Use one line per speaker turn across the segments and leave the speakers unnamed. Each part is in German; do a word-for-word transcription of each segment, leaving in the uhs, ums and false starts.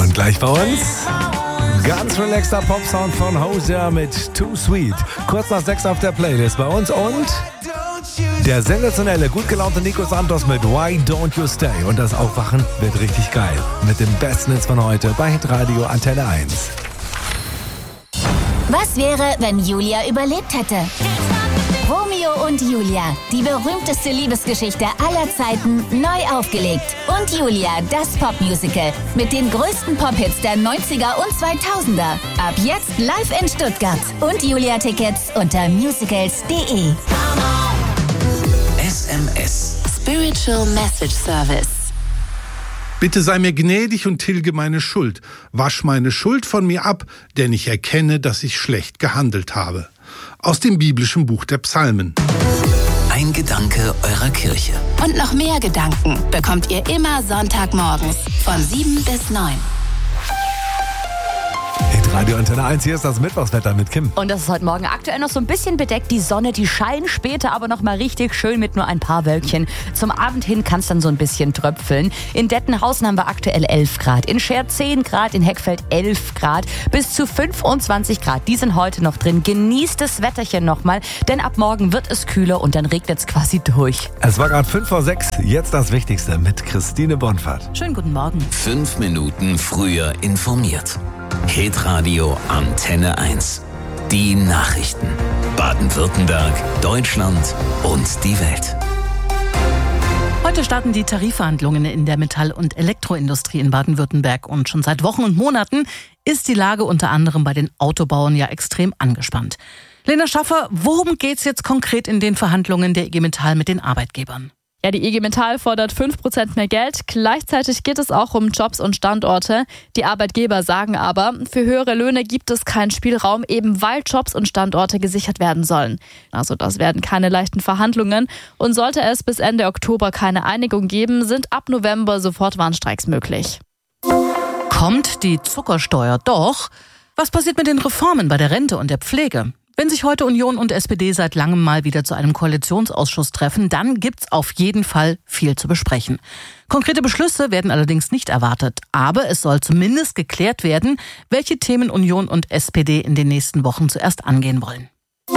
Und gleich bei uns ganz relaxter Popsound von Hozier mit Too Sweet. Kurz nach sechs auf der Playlist bei uns und der sensationelle, gut gelaunte Nico Santos mit Why Don't You Stay. Und das Aufwachen wird richtig geil. Mit dem besten Hits von heute bei Hitradio Antenne eins.
Was wäre, wenn Julia überlebt hätte? Romeo und Julia, die berühmteste Liebesgeschichte aller Zeiten, neu aufgelegt. Und Julia, das Popmusical mit den größten Pop-Hits der neunziger und zweitausender. Ab jetzt live in Stuttgart. Und Julia-Tickets unter musicals punkt de.
S M S Spiritual Message Service.
Bitte sei mir gnädig und tilge meine Schuld. Wasch meine Schuld von mir ab, denn ich erkenne, dass ich schlecht gehandelt habe. Aus dem biblischen Buch der Psalmen.
Ein Gedanke eurer Kirche.
Und noch mehr Gedanken bekommt ihr immer Sonntagmorgens von sieben bis neun.
Hitradio Antenne eins, hier ist das Mittwochswetter mit Kim.
Und das ist heute Morgen aktuell noch so ein bisschen bedeckt. Die Sonne, die scheint später aber noch mal richtig schön mit nur ein paar Wölkchen. Zum Abend hin kann es dann so ein bisschen tröpfeln. In Dettenhausen haben wir aktuell elf Grad, in Scher zehn Grad, in Heckfeld elf Grad, bis zu fünfundzwanzig Grad. Die sind heute noch drin. Genießt das Wetterchen nochmal, denn ab morgen wird es kühler und dann regnet es quasi durch.
Es war gerade fünf vor sechs, jetzt das Wichtigste mit Christine Bonfart.
Schönen guten Morgen.
Fünf Minuten früher informiert. Hitradio Antenne eins. Die Nachrichten. Baden-Württemberg, Deutschland und die Welt.
Heute starten die Tarifverhandlungen in der Metall- und Elektroindustrie in Baden-Württemberg. Und schon seit Wochen und Monaten ist die Lage unter anderem bei den Autobauern ja extrem angespannt. Lena Schaffer, worum geht's jetzt konkret in den Verhandlungen der I G Metall mit den Arbeitgebern?
Ja, die I G Metall fordert fünf Prozent mehr Geld. Gleichzeitig geht es auch um Jobs und Standorte. Die Arbeitgeber sagen aber, für höhere Löhne gibt es keinen Spielraum, eben weil Jobs und Standorte gesichert werden sollen. Also das werden keine leichten Verhandlungen. Und sollte es bis Ende Oktober keine Einigung geben, sind ab November sofort Warnstreiks möglich.
Kommt die Zuckersteuer doch? Was passiert mit den Reformen bei der Rente und der Pflege? Wenn sich heute Union und S P D seit langem mal wieder zu einem Koalitionsausschuss treffen, dann gibt's auf jeden Fall viel zu besprechen. Konkrete Beschlüsse werden allerdings nicht erwartet, aber es soll zumindest geklärt werden, welche Themen Union und S P D in den nächsten Wochen zuerst angehen wollen.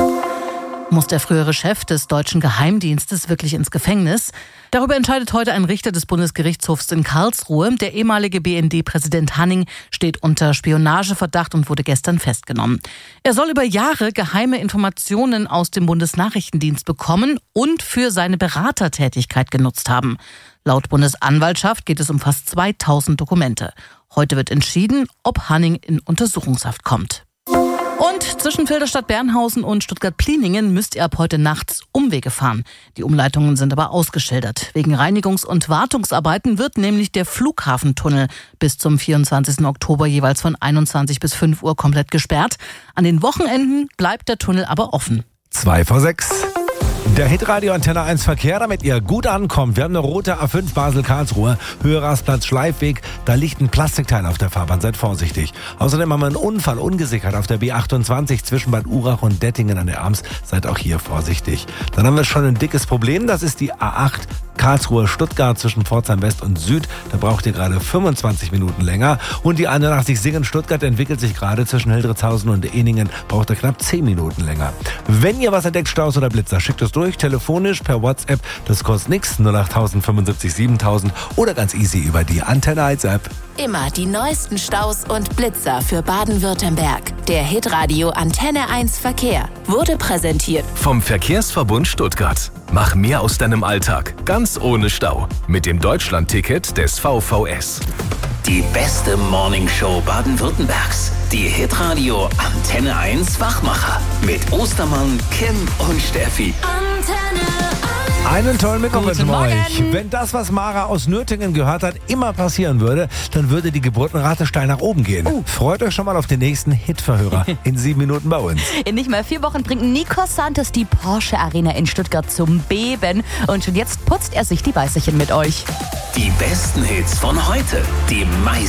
Muss der frühere Chef des deutschen Geheimdienstes wirklich ins Gefängnis? Darüber entscheidet heute ein Richter des Bundesgerichtshofs in Karlsruhe. Der ehemalige B N D-Präsident Hanning steht unter Spionageverdacht und wurde gestern festgenommen. Er soll über Jahre geheime Informationen aus dem Bundesnachrichtendienst bekommen und für seine Beratertätigkeit genutzt haben. Laut Bundesanwaltschaft geht es um fast zweitausend Dokumente. Heute wird entschieden, ob Hanning in Untersuchungshaft kommt. Und zwischen Filderstadt-Bernhausen und Stuttgart-Pliningen müsst ihr ab heute nachts Umwege fahren. Die Umleitungen sind aber ausgeschildert. Wegen Reinigungs- und Wartungsarbeiten wird nämlich der Flughafentunnel bis zum vierundzwanzigsten Oktober jeweils von einundzwanzig bis fünf Uhr komplett gesperrt. An den Wochenenden bleibt der Tunnel aber offen.
Zwei vor sechs. Der Hitradio Antenne eins Verkehr, damit ihr gut ankommt. Wir haben eine rote A fünf Basel-Karlsruhe, Höherrasplatz Schleifweg. Da liegt ein Plastikteil auf der Fahrbahn, seid vorsichtig. Außerdem haben wir einen Unfall ungesichert auf der B achtundzwanzig zwischen Bad Urach und Dettingen an der Arms. Seid auch hier vorsichtig. Dann haben wir schon ein dickes Problem, das ist die A acht Karlsruhe-Stuttgart zwischen Pforzheim West und Süd. Da braucht ihr gerade fünfundzwanzig Minuten länger. Und die einundachtzig Singen-Stuttgart entwickelt sich gerade zwischen Hildritzhausen und Ehningen. Braucht ihr knapp zehn Minuten länger. Wenn ihr was entdeckt, Staus oder Blitzer, schickt es durch, telefonisch, per WhatsApp. Das kostet nichts, null acht fünfundsiebzig siebentausend oder ganz easy über die Antenne eins App.
Immer die neuesten Staus und Blitzer für Baden-Württemberg. Der Hitradio Antenne eins Verkehr wurde präsentiert
vom Verkehrsverbund Stuttgart. Mach mehr aus deinem Alltag, ganz ohne Stau. Mit dem Deutschland-Ticket des V V S.
Die beste Morningshow Baden-Württembergs. Die Hitradio Antenne eins Wachmacher. Mit Ostermann, Kim und Steffi.
Antenne eins.
Einen tollen Mittwoch wünschen wir euch. Wenn das, was Mara aus Nürtingen gehört hat, immer passieren würde, dann würde die Geburtenrate steil nach oben gehen. Uh. Freut euch schon mal auf den nächsten Hitverhörer in sieben Minuten bei uns.
In nicht mal vier Wochen bringt Nico Santos die Porsche Arena in Stuttgart zum Beben. Und schon jetzt putzt er sich die Weißerchen mit euch.
Die besten Hits von heute. Die meisten